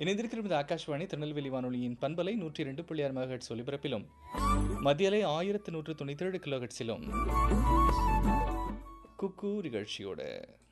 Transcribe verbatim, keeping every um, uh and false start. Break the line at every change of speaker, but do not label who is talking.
இணைந்திருக்கிறது ஆகாஷ்வாணி திருநெல்வேலி வானொலியின் பண்பலை நூற்றி இரண்டு புள்ளி ஆறு மெகாஹெர்ட்ஸ் ஒலிபரப்பிலும் மத்தியலை ஆயிரத்து நூற்று தொண்ணூற்றி ஏழு கிலோஹெர்ட்ஸிலும் குக்கு நிகழ்ச்சியோட